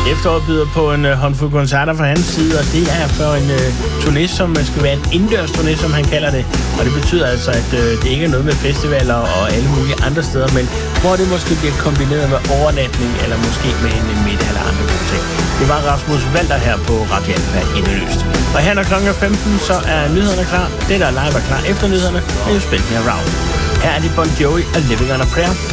Efteråret byder på en håndfuld koncerter fra hans side, og det er for en turné, som skal være en indendørs turné, som han kalder det. Og det betyder altså, at det ikke er noget med festivaler og alle mulige andre steder, men hvor det måske bliver kombineret med overnatning, eller måske med en middag eller andre gode ting. Det var Rasmus Walter her på Radio Alfa Endeløst. Og her når klokken er 15, så er nyhederne klar. Det, der er live er klar efter nyhederne, er jo Spin Me Around. Her er det Bon Jovi og Living on a Prayer.